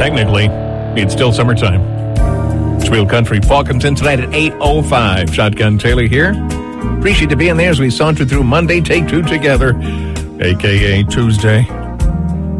technically, it's still summertime. It's Real Country. Falconton tonight at 8:05. Shotgun Taylor here. Appreciate you being there as we saunter through Monday, Take Two together, a.k.a. Tuesday.